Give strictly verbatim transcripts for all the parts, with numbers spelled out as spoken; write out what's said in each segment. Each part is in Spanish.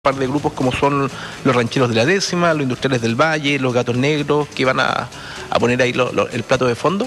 par de grupos como son los rancheros de la décima, los industriales del valle, los gatos negros, que van a, a poner ahí lo, lo, el plato de fondo.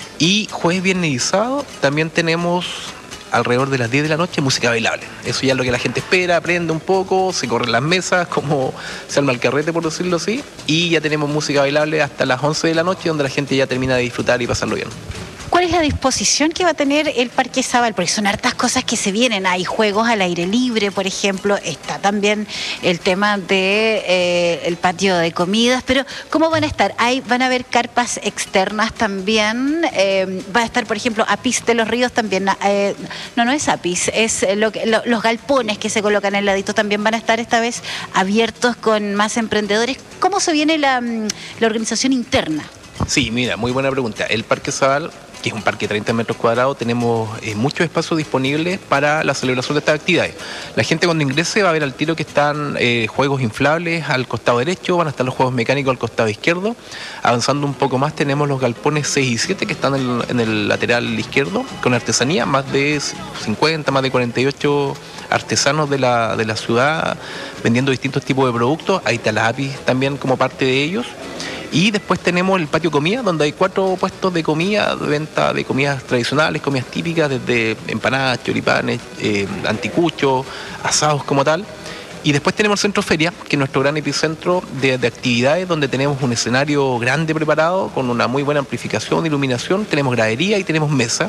Y jueves, viernes y sábado también tenemos alrededor de las diez de la noche música bailable. Eso ya es lo que la gente espera, aprende un poco, se corren las mesas, como se arma el carrete, por decirlo así, y ya tenemos música bailable hasta las once de la noche, donde la gente ya termina de disfrutar y pasarlo bien. ¿Cuál es la disposición que va a tener el Parque Zabal? Porque son hartas cosas que se vienen. Hay juegos al aire libre, por ejemplo. Está también el tema del de, eh, el patio de comidas. Pero, ¿cómo van a estar? Hay, ¿Van a haber carpas externas también? Eh, ¿Va a estar, por ejemplo, Apis de los Ríos también? Eh, no, no es Apis. Es lo que, lo, los galpones que se colocan al ladito también van a estar esta vez abiertos con más emprendedores. ¿Cómo se viene la, la organización interna? Sí, mira, muy buena pregunta. El Parque Zabal, que es un parque de treinta metros cuadrados, tenemos eh, muchos espacios disponibles para la celebración de estas actividades. La gente cuando ingrese va a ver al tiro que están eh, juegos inflables al costado derecho, van a estar los juegos mecánicos al costado izquierdo. Avanzando un poco más tenemos los galpones seis y siete que están en el, en el lateral izquierdo, con artesanía, más de cincuenta, más de cuarenta y ocho artesanos de la, de la ciudad vendiendo distintos tipos de productos. Ahí está la Apis también como parte de ellos. Y después tenemos el patio comida, donde hay cuatro puestos de comida, de venta de comidas tradicionales, comidas típicas, desde empanadas, choripanes, eh, anticuchos, asados como tal. Y después tenemos el Centro Feria, que es nuestro gran epicentro de, de actividades, donde tenemos un escenario grande preparado, con una muy buena amplificación, iluminación, tenemos gradería y tenemos mesa.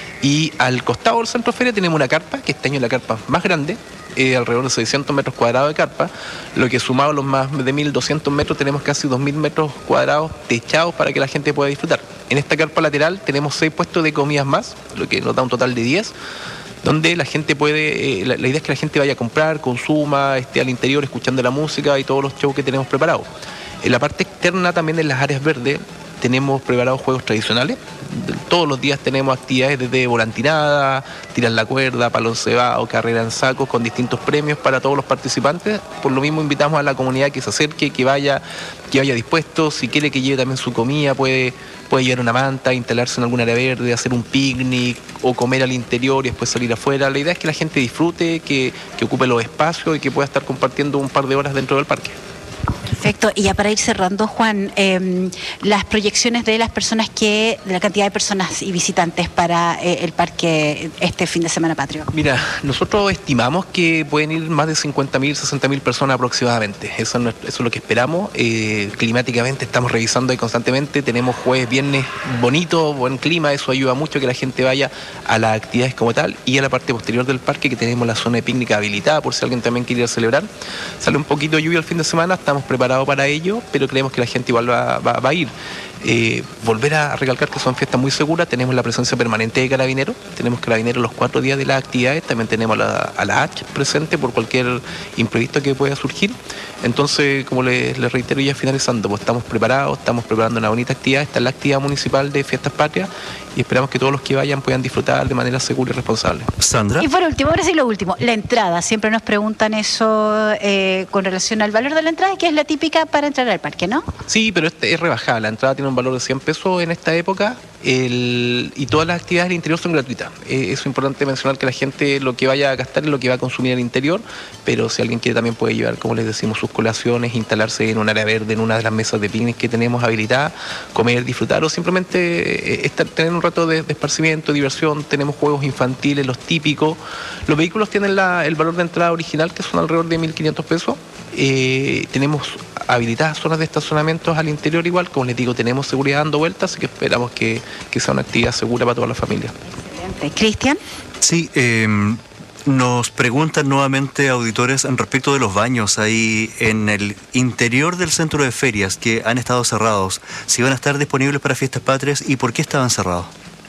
Y al costado del Centro Feria tenemos una carpa, que este año es la carpa más grande, eh, alrededor de seiscientos metros cuadrados de carpa, lo que sumado a los más de mil doscientos metros tenemos casi dos mil metros cuadrados techados para que la gente pueda disfrutar. En esta carpa lateral tenemos seis puestos de comidas más, lo que nos da un total de diez, donde la gente puede, eh, la, la idea es que la gente vaya a comprar, consuma, esté al interior escuchando la música y todos los shows que tenemos preparados. En la parte externa también, en las áreas verdes, tenemos preparados juegos tradicionales. Todos los días tenemos actividades desde volantinada, tirar la cuerda, palo encebado, carrera en sacos, con distintos premios para todos los participantes. Por lo mismo invitamos a la comunidad que se acerque, que vaya, que vaya dispuesto. Si quiere que lleve también su comida, puede, puede llevar una manta, instalarse en algún área verde, hacer un picnic o comer al interior y después salir afuera. La idea es que la gente disfrute, que, que ocupe los espacios y que pueda estar compartiendo un par de horas dentro del parque. Perfecto. Y ya para ir cerrando, Juan, eh, las proyecciones de las personas que, de la cantidad de personas y visitantes para eh, el parque este fin de semana patrio. Mira, nosotros estimamos que pueden ir más de cincuenta mil, sesenta mil personas aproximadamente. Eso es, eso es lo que esperamos. Eh, climáticamente estamos revisando ahí constantemente. Tenemos jueves, viernes bonito, buen clima. Eso ayuda mucho a que la gente vaya a las actividades como tal. Y a la parte posterior del parque, que tenemos la zona de picnic habilitada por si alguien también quiere ir a celebrar. Sale un poquito de lluvia el fin de semana, estamos preparados para ello, pero creemos que la gente igual va, va, va a ir. Eh, volver a recalcar que son fiestas muy seguras, tenemos la presencia permanente de carabineros, tenemos carabineros los cuatro días de las actividades, también tenemos a la, a la H presente por cualquier imprevisto que pueda surgir. Entonces, como les, les reitero ya finalizando, pues estamos preparados, estamos preparando una bonita actividad, esta es la actividad municipal de Fiestas Patrias y esperamos que todos los que vayan puedan disfrutar de manera segura y responsable. Sandra. Y por último, ahora sí lo último, la entrada, siempre nos preguntan eso eh, con relación al valor de la entrada, que es la típica para entrar al parque, ¿no? Sí, pero este es rebajada, la entrada tiene un valor de cien pesos en esta época. El, y todas las actividades del interior son gratuitas. Eh, es importante mencionar que la gente lo que vaya a gastar es lo que va a consumir al interior, pero si alguien quiere también puede llevar, como les decimos, sus colaciones, instalarse en un área verde, en una de las mesas de picnic que tenemos habilitadas, comer, disfrutar o simplemente eh, estar, tener un rato de, de esparcimiento, diversión. Tenemos juegos infantiles, los típicos. Los vehículos tienen la, el valor de entrada original, que son alrededor de mil quinientos pesos. Eh, tenemos habilitadas zonas de estacionamientos al interior igual, como les digo, tenemos seguridad dando vueltas, así que esperamos que, que sea una actividad segura para toda la familia. Excelente. Cristian. Sí, eh, nos preguntan nuevamente auditores en respecto de los baños ahí en el interior del centro de ferias que han estado cerrados, si van a estar disponibles para Fiestas Patrias y por qué estaban cerrados.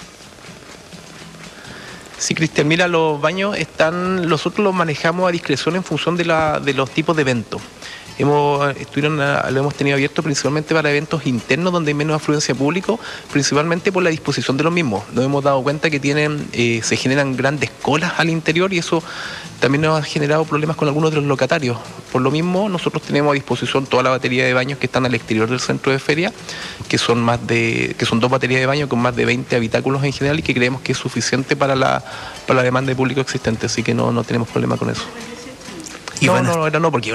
Sí, Cristian, mira, los baños están, nosotros los manejamos a discreción en función de, la, de los tipos de eventos. Hemos, estuvieron, lo hemos tenido abierto principalmente para eventos internos donde hay menos afluencia de público, principalmente por la disposición de los mismos. Nos hemos dado cuenta que tienen, eh, se generan grandes colas al interior y eso también nos ha generado problemas con algunos de los locatarios. Por lo mismo, nosotros tenemos a disposición toda la batería de baños que están al exterior del centro de feria, que son más de, que son dos baterías de baño con más de veinte habitáculos en general y que creemos que es suficiente para la, para la demanda de público existente, así que no, no tenemos problema con eso. No, van a- no, no, era no, porque